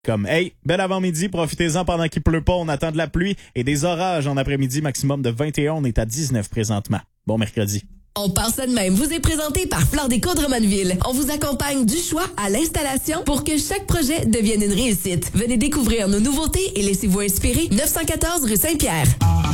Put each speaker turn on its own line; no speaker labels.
Hey, bel avant-midi, profitez-en pendant qu'il pleut pas, on attend de la pluie et des orages en après-midi, maximum de 21, on est à 19 présentement. Bon mercredi.
On part ça de même. Vous est présenté par Fleur Déco Drummondville. On vous accompagne du choix à l'installation pour que chaque projet devienne une réussite. Venez découvrir nos nouveautés et laissez-vous inspirer. 914 rue Saint-Pierre.